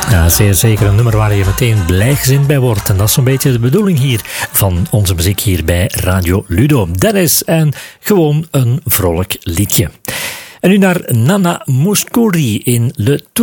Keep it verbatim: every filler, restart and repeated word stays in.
Ja, zeer zeker een nummer waar je meteen blijgezind bij wordt. En dat is zo'n beetje de bedoeling hier van onze muziek hier bij Radio Ludo. Dennis en gewoon een vrolijk liedje. En nu naar Nana Mouskouri in Le